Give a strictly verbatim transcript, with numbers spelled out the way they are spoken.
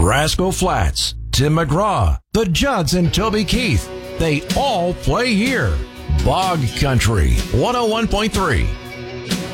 Rascal Flatts, Tim McGraw, the Judds and Toby Keith. They all play here. Bog Country, one oh one point three.